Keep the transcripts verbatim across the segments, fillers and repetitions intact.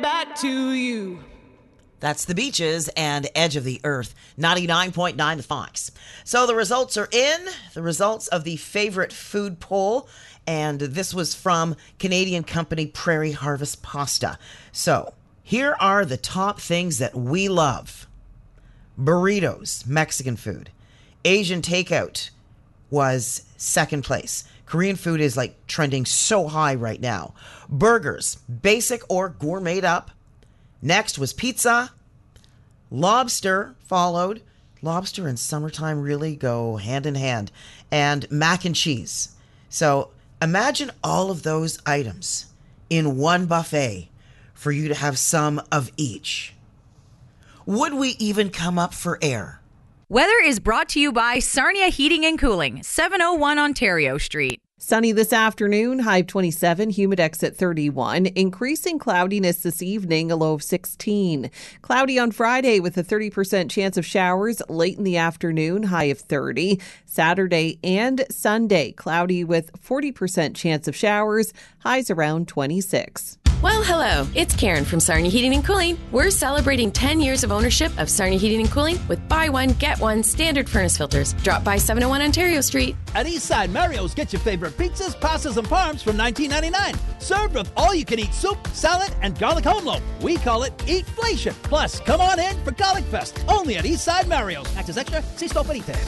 back to you. That's The Beaches and Edge of the Earth, ninety-nine point nine The Fox. So the results are in, the results of the favorite food poll, and this was from Canadian company Prairie Harvest Pasta. So here are the top things that we love. Burritos, Mexican food. Asian takeout was second place. Korean food is like trending so high right now. Burgers, basic or gourmet up. Next was pizza. Lobster followed. Lobster and summertime really go hand in hand. And mac and cheese. So imagine all of those items in one buffet for you to have some of each. Would we even come up for air? Weather is brought to you by Sarnia Heating and Cooling, seven oh one Ontario Street. Sunny this afternoon, high of twenty-seven, humidex at thirty-one. Increasing cloudiness this evening, a low of sixteen. Cloudy on Friday with a thirty percent chance of showers late in the afternoon, high of thirty. Saturday and Sunday, cloudy with forty percent chance of showers, highs around twenty-six. Well, hello. It's Karen from Sarnia Heating and Cooling. We're celebrating ten years of ownership of Sarnia Heating and Cooling with buy one, get one standard furnace filters. Drop by seven oh one Ontario Street. At Eastside Mario's, get your favorite pizzas, pastas, and parms from nineteen ninety-nine. Served with all-you-can-eat soup, salad, and garlic home loaf. We call it Eatflation. Plus, come on in for Garlic Fest. Only at Eastside Mario's. Access extra. See store for details.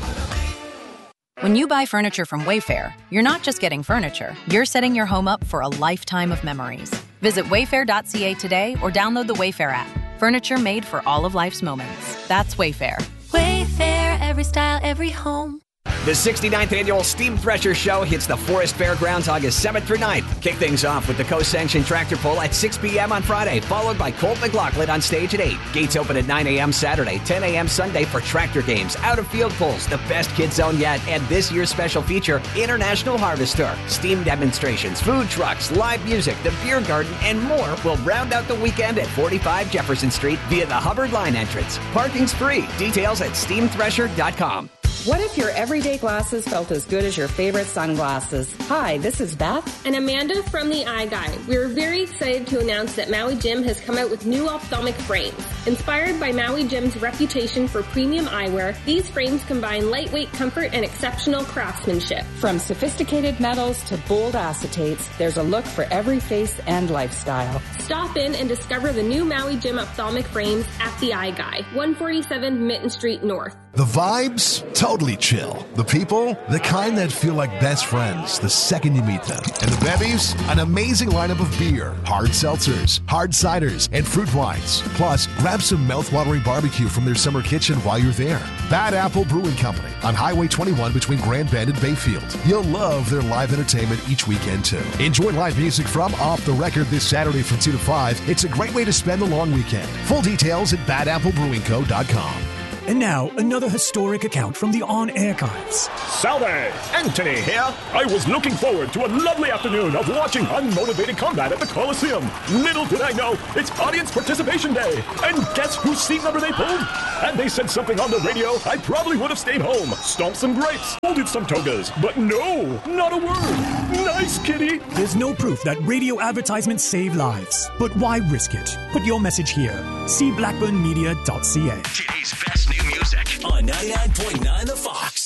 When you buy furniture from Wayfair, you're not just getting furniture, you're setting your home up for a lifetime of memories. Visit wayfair dot c a today or download the Wayfair app. Furniture made for all of life's moments. That's Wayfair. Wayfair, every style, every home. The sixty-ninth Annual Steam Thresher Show hits the Forest Fairgrounds August seventh through ninth. Kick things off with the co-sanctioned tractor pull at six p.m. on Friday, followed by Colt McLaughlin on stage at eight. Gates open at nine a.m. Saturday, ten a.m. Sunday for tractor games, out-of-field pulls, the best kid zone yet, and this year's special feature, International Harvester. Steam demonstrations, food trucks, live music, the beer garden, and more will round out the weekend at forty-five Jefferson Street via the Hubbard Line entrance. Parking's free. Details at steam thresher dot com. What if your everyday glasses felt as good as your favorite sunglasses? Hi, this is Beth. And Amanda from The Eye Guy. We are very excited to announce that Maui Jim has come out with new ophthalmic frames. Inspired by Maui Jim's reputation for premium eyewear, these frames combine lightweight comfort and exceptional craftsmanship. From sophisticated metals to bold acetates, there's a look for every face and lifestyle. Stop in and discover the new Maui Jim ophthalmic frames at The Eye Guy, one forty-seven Mitten Street North. The vibes, totally chill. The people, the kind that feel like best friends the second you meet them. And the bevies, an amazing lineup of beer, hard seltzers, hard ciders, and fruit wines. Plus, grab some mouth-watering barbecue from their summer kitchen while you're there. Bad Apple Brewing Company on Highway twenty-one between Grand Bend and Bayfield. You'll love their live entertainment each weekend, too. Enjoy live music from Off the Record this Saturday from two to five. It's a great way to spend the long weekend. Full details at bad apple brewing co dot com. And now, another historic account from the On Archives. Salve! Anthony here. I was looking forward to a lovely afternoon of watching unmotivated combat at the Coliseum. Little did I know, it's Audience Participation Day. And guess whose seat number they pulled? Had they said something on the radio, I probably would have stayed home, stomped some grapes, folded some togas. But no, not a word. Nice, kitty. There's no proof that radio advertisements save lives. But why risk it? Put your message here. See blackburn media dot c a. Today's best new music on ninety-nine point nine The Fox.